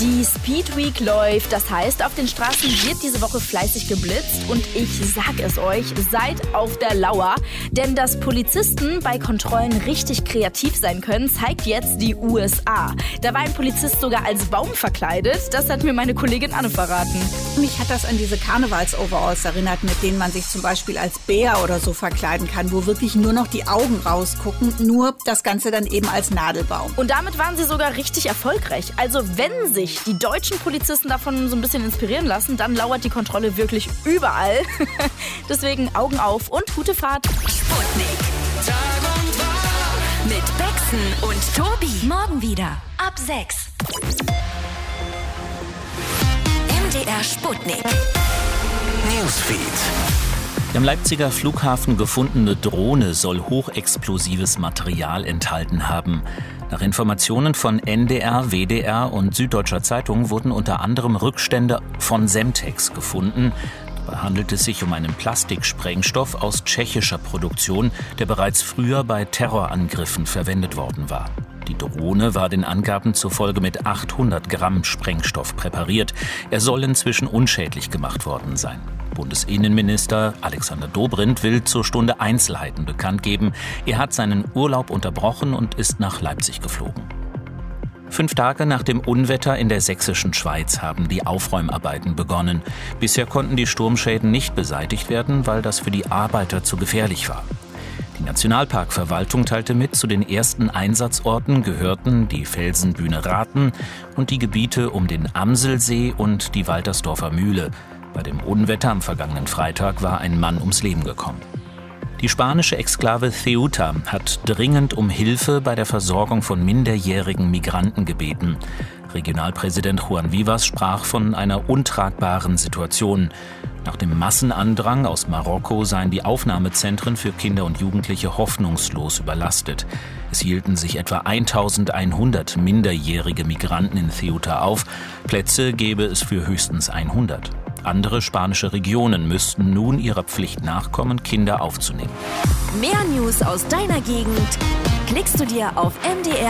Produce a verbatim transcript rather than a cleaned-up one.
Die Speed Week läuft, das heißt, auf den Straßen wird diese Woche fleißig geblitzt und ich sag es euch, seid auf der Lauer, denn dass Polizisten bei Kontrollen richtig kreativ sein können, zeigt jetzt die U S A. Da war ein Polizist sogar als Baum verkleidet, das hat mir meine Kollegin Anne verraten. Mich hat das an diese Karnevals-Overalls erinnert, mit denen man sich zum Beispiel als Bär oder so verkleiden kann, wo wirklich nur noch die Augen rausgucken, nur das Ganze dann eben als Nadelbaum. Und damit waren sie sogar richtig erfolgreich. Also wenn sich die deutschen Polizisten davon so ein bisschen inspirieren lassen, dann lauert die Kontrolle wirklich überall. Deswegen Augen auf und gute Fahrt. Sputnik. Tag und Tag. Mit Bexen und Tobi. Morgen wieder ab sechs. M D R Sputnik. Newsfeed. Die am Leipziger Flughafen gefundene Drohne soll hochexplosives Material enthalten haben. Nach Informationen von N D R, W D R und Süddeutscher Zeitung wurden unter anderem Rückstände von Semtex gefunden. Dabei handelt es sich um einen Plastiksprengstoff aus tschechischer Produktion, der bereits früher bei Terrorangriffen verwendet worden war. Die Drohne war den Angaben zufolge mit achthundert Gramm Sprengstoff präpariert. Er soll inzwischen unschädlich gemacht worden sein. Bundesinnenminister Alexander Dobrindt will zur Stunde Einzelheiten bekannt geben. Er hat seinen Urlaub unterbrochen und ist nach Leipzig geflogen. Fünf Tage nach dem Unwetter in der sächsischen Schweiz haben die Aufräumarbeiten begonnen. Bisher konnten die Sturmschäden nicht beseitigt werden, weil das für die Arbeiter zu gefährlich war. Die Nationalparkverwaltung teilte mit, zu den ersten Einsatzorten gehörten die Felsenbühne Rathen und die Gebiete um den Amselsee und die Waltersdorfer Mühle. Bei dem Unwetter am vergangenen Freitag war ein Mann ums Leben gekommen. Die spanische Exklave Ceuta hat dringend um Hilfe bei der Versorgung von minderjährigen Migranten gebeten. Regionalpräsident Juan Vivas sprach von einer untragbaren Situation. Nach dem Massenandrang aus Marokko seien die Aufnahmezentren für Kinder und Jugendliche hoffnungslos überlastet. Es hielten sich etwa eintausendeinhundert minderjährige Migranten in Ceuta auf. Plätze gäbe es für höchstens hundert. Andere spanische Regionen müssten nun ihrer Pflicht nachkommen, Kinder aufzunehmen. Mehr News aus deiner Gegend klickst du dir auf m d r